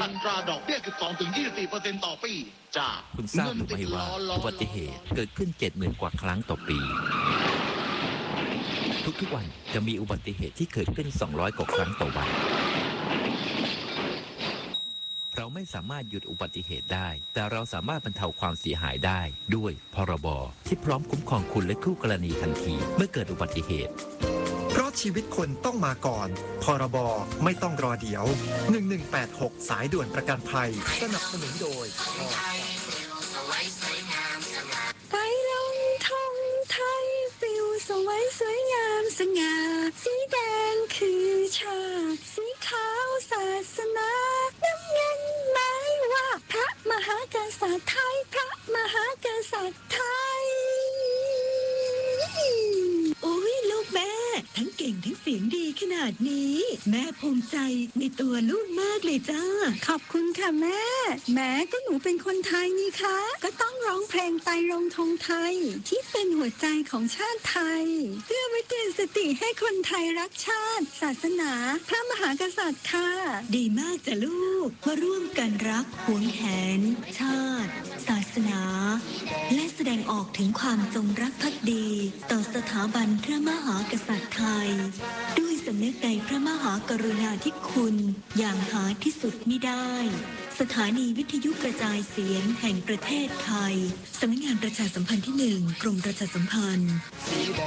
อัตราดอกเบี้ย 12-24% ต่อปีจากคุณทราบหรือไม่ว่าอุบัติเหตุเกิดขึ้น 70,000 กว่าครั้งต่อปีทุกๆวันจะมีอุบัติเหตุที่เกิดขึ้น200 กว่าครั้งต่อวันเราไม่สามารถหยุดอุบัติเหตุได้แต่เราสามารถบรรเทาความเสียหายได้ด้วยพรบที่พร้อมคุ้มครองคุณและคู่กรณีทันทีเมื่อเกิดอุบัติเหตุเพราะชีวิตคนต้องมาก่อนพรบไม่ต้องรอเดี๋ยว1186สายด่วนประกันภัยสนับสนุนโดยไปลงธงไทยปลิวสวยสวยงามสง่าสีแดงคือชาติสีขาวศาสนาน้ำเงินหมายว่าพระมหากษัตริย์ไทยพระมหากษัตริย์ไทยโอ้ยลูกแม่ทั้งเก่งทั้งเสียงดีขนาดนี้แม่ภูมิใจในตัวลูกมากเลยจ้าขอบคุณค่ะแม่ก็หนูเป็นคนไทยนี่คะก็ต้องร้องเพลงไตรรงค์ธงไทยที่เป็นหัวใจของชาติไทยเพื่อไว้เตือนสติให้คนไทยรักชาติศาสนาพระมหากษัตริย์ค่ะดีมากจ้ะลูกมาร่วมกันรักหวงแหนชาติศาสนาและแสดงออกถึงความจงรักภักดีต่อสถาบันพระมหากษัตริย์ไทยด้วยสำนึกในพระมหากรุณาธิคุณอย่างหาที่สุดมิได้สถานีวิทยุกระจายเสียงแห่งประเทศไทยสำนักงานประชาสัมพันธ์ที่ 1 กรมประชาสัมพันธ์